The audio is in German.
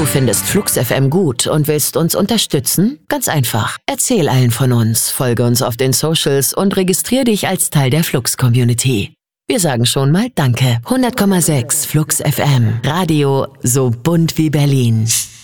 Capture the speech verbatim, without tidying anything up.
findest Flux F M gut und willst uns unterstützen? Ganz einfach. Erzähl allen von uns, folge uns auf den Socials und registrier dich als Teil der Flux-Community. Wir sagen schon mal Danke. hundert Komma sechs Flux F M. Radio so bunt wie Berlin.